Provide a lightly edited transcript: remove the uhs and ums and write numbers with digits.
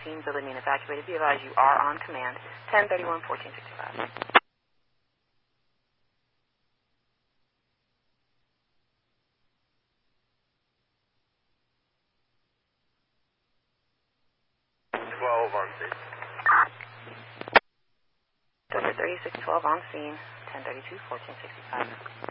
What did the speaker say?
teams are being evacuated. Be advised you are on command. 1031, 1465. On scene. Delta 3612 on scene. 1032, 1465.